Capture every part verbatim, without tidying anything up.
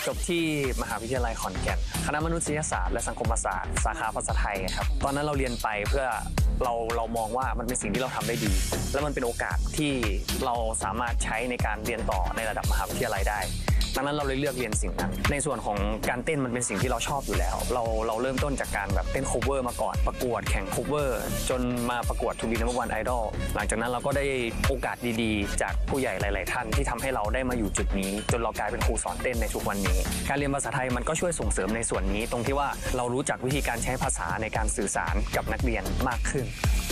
จบที่มหาวิทยาลัยขอนแก่นคณะมนุษยศาสตร์และสังคมศาสตร์สาขาภาษาไทยครับตอนนั้นเราเรียนไปเพื่อเราเรามองว่ามันเป็นสิ่งที่เราทำได้ดีและมันเป็นโอกาสที่เราสามารถใช้ในการเรียนต่อในระดับมหาวิทยาลัยได้ดังนั้นเราเลยเลือกเรียนสิ่งนั้นในส่วนของการเต้นมันเป็นสิ่งที่เราชอบอยู่แล้วเราเราเริ่มต้นจากการแบบเต้น cover มาก่อนประกวดแข่ง cover จนมาประกวด To Be Number One Idol หลังจากนั้นเราก็ได้โอกาสดีๆจากผู้ใหญ่หลายๆท่านที่ทำให้เราได้มาอยู่จุดนี้จนเรากลายเป็นครูสอนเต้นในทุกวันนี้การเรียนภาษาไทยมันก็ช่วยส่งเสริมในส่วนนี้ตรงที่ว่าเรารู้จักวิธีการใช้ภาษาในการสื่อสารกับนักเรียนมากขึ้น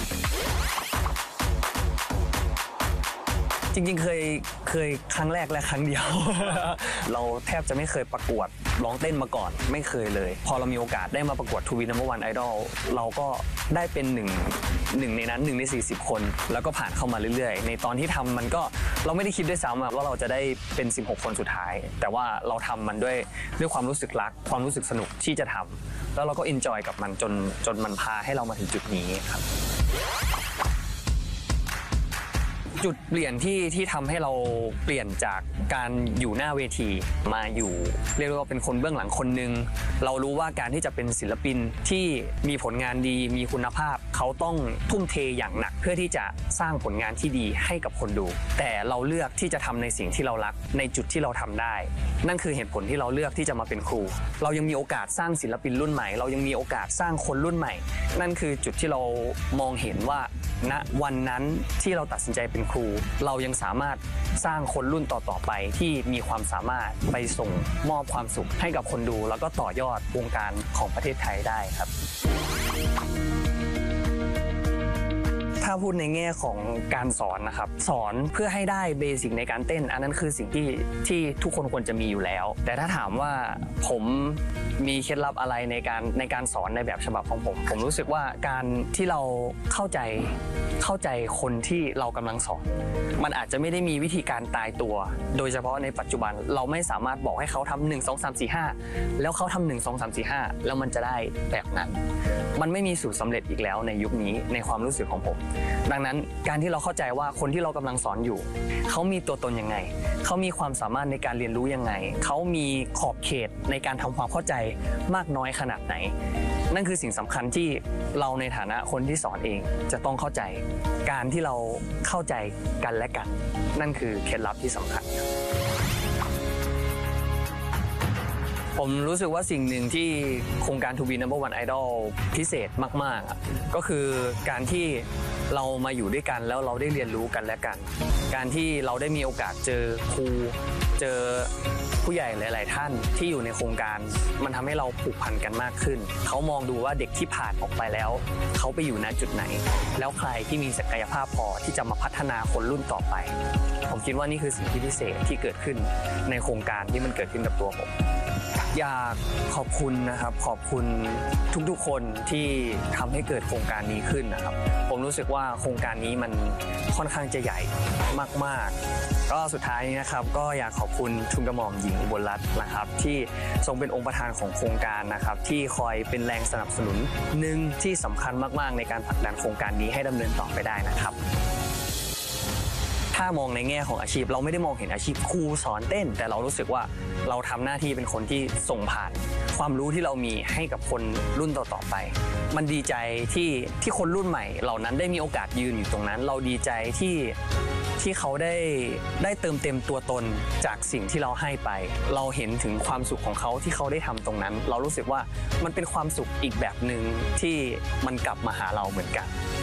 จริงๆเคยเคยครั้งแรกและครั้งเดียว เราแทบจะไม่เคยประกวดร้องเต้นมาก่อนไม่เคยเลยพอเรามีโอกาสได้มาประกวด To Be Number One Idol เราก็ได้เป็นหนึ่งหนึ่งในนั้นหนึ่งในสี่สิบคนแล้วก็ผ่านเข้ามาเรื่อยๆในตอนที่ทำมันก็เราไม่ได้คิดด้วยซ้ำว่าเราจะได้เป็นสิบหกคนสุดท้ายแต่ว่าเราทำมันด้วยด้วยความรู้สึกรักความรู้สึกสนุกที่จะทำแล้วเราก็เอนจอยกับมันจนจนมันพาให้เรามาถึงจุดนี้ครับจุดเปลี่ยนที่ที่ทำให้เราเปลี่ยนจากการอยู่หน้าเวทีมาอยู่เรียกว่าเป็นคนเบื้องหลังคนหนึ่งเรารู้ว่าการที่จะเป็นศิลปินที่มีผลงานดีมีคุณภาพเขาต้องทุ่มเทอย่างหนักเพื่อที่จะสร้างผลงานที่ดีให้กับคนดูแต่เราเลือกที่จะทำในสิ่งที่เรารักในจุดที่เราทำได้นั่นคือเหตุผลที่เราเลือกที่จะมาเป็นครูเรายังมีโอกาสสร้างศิลปินรุ่นใหม่เรายังมีโอกาสสร้างคนรุ่นใหม่นั่นคือจุดที่เรามองเห็นว่าณวันนั้นที่เราตัดสินใจเป็นครูเรายังสามารถสร้างคนรุ่นต่อๆไปที่มีความสามารถไปส่งมอบความสุขให้กับคนดูแล้วก็ต่อยอดวงการของประเทศไทยได้ครับถ้าพูดในแง่ของการสอนนะครับสอนเพื่อให้ได้เบสิกในการเต้นอันนั้นคือสิ่งที่ที่ทุกคนควรจะมีอยู่แล้วแต่ถ้าถามว่าผมมีเคล็ดลับอะไรในการในการสอนในแบบฉบับของผมผมรู้สึกว่าการที่เราเข้าใจเข้าใจคนที่เรากำลังสอนมันอาจจะไม่ได้มีวิธีการตายตัวโดยเฉพาะในปัจจุบันเราไม่สามารถบอกให้เขาทำหนึ่งสองสามสี่ห้าแล้วเขาทำหนึ่งสองสามสี่ห้าแล้วมันจะได้แบบนั้นมันไม่มีสูตรสำเร็จอีกแล้วในยุคนี้ในความรู้สึกของผมดังนั้นการที่เราเข้าใจว่าคนที่เรากำลังสอนอยู่เขามีตัวตนยังไงเขามีความสามารถในการเรียนรู้ยังไงเขามีขอบเขตในการทำความเข้าใจมากน้อยขนาดไหนนั่นคือสิ่งสำคัญที่เราในฐานะคนที่สอนเองจะต้องเข้าใจการที่เราเข้าใจกันและกันนั่นคือเคล็ดลับที่สำคัญผมรู้สึกว่าสิ่งหนึ่งที่โครงการ To Be Number One Idol พิเศษมากๆก็คือการที่เรามาอยู่ด้วยกันแล้วเราได้เรียนรู้กันและกันการที่เราได้มีโอกาสเจอครูเจอผู้ใหญ่หลายๆท่านที่อยู่ในโครงการมันทำให้เราผูกพันกันมากขึ้นเขามองดูว่าเด็กที่ผ่านออกไปแล้วเขาไปอยู่ณจุดไหนแล้วใครที่มีศักยภาพพอที่จะมาพัฒนาคนรุ่นต่อไปผมคิดว่านี่คือสิ่งที่พิเศษที่เกิดขึ้นในโครงการที่มันเกิดขึ้นกับตัวผมอยากขอบคุณนะครับขอบคุณทุกๆคนที่ทำให้เกิดโครงการนี้ขึ้นนะครับผมรู้สึกว่าโครงการนี้มันค่อนข้างจะใหญ่มากๆก็สุดท้ายนี้นะครับก็อยากขอบคุณทุนกระหม่อมหญิงอุบลรัตน์นะครับที่ทรงเป็นองค์ประธานของโครงการนะครับที่คอยเป็นแรงสนับสนุนหนึ่งที่สำคัญมากๆในการผลักดันโครงการนี้ให้ดำเนินต่อไปได้นะครับถ้ามองในแง่ของอาชีพเราไม่ได้มองเห็นอาชีพครูสอนเต้นแต่เรารู้สึกว่าเราทำหน้าที่เป็นคนที่ส่งผ่านความรู้ที่เรามีให้กับคนรุ่นต่อๆไปมันดีใจที่ที่คนรุ่นใหม่เหล่านั้นได้มีโอกาสยืนอยู่ตรงนั้นเราดีใจที่ที่เขาได้ได้เติมเต็มตัวตนจากสิ่งที่เราให้ไปเราเห็นถึงความสุขของเขาที่เขาได้ทำตรงนั้นเรารู้สึกว่ามันเป็นความสุขอีกแบบหนึ่งที่มันกลับมาหาเราเหมือนกัน